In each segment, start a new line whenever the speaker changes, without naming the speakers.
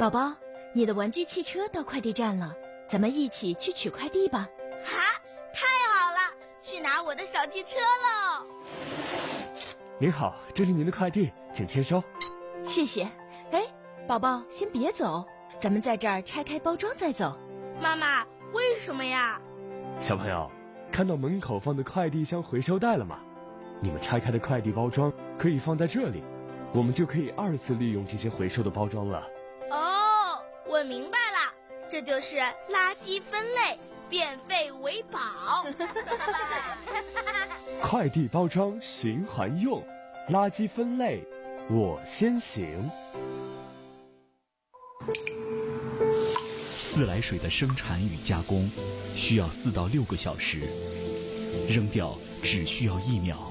宝宝，你的玩具汽车到快递站了，咱们一起去取快递吧。
啊，太好了，去拿我的小汽车喽。
您好，这是您的快递，请签收。
谢谢。哎，宝宝先别走，咱们在这儿拆开包装再走。
妈妈，为什么呀？
小朋友，看到门口放的快递箱回收袋了吗？你们拆开的快递包装可以放在这里，我们就可以2次利用这些回收的包装了。
哦，我明白了，这就是垃圾分类，变废为宝。
快递包装循环用，垃圾分类我先行。
自来水的生产与加工需要4到6个小时，扔掉只需要1秒。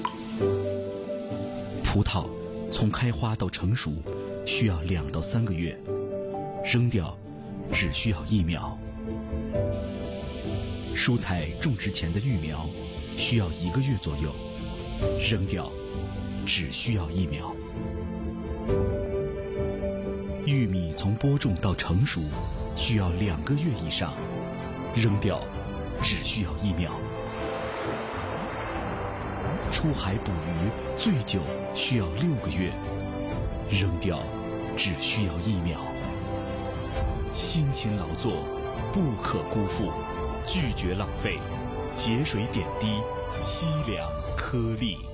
葡萄从开花到成熟需要2到3个月，扔掉只需要1秒。蔬菜种植前的育苗需要1个月左右，扔掉只需要1秒。玉米从播种到成熟需要2个月以上，扔掉只需要1秒。出海捕鱼最久需要6个月，扔掉只需要1秒。辛勤劳作不可辜负，拒绝浪费，节水点滴，惜良颗粒。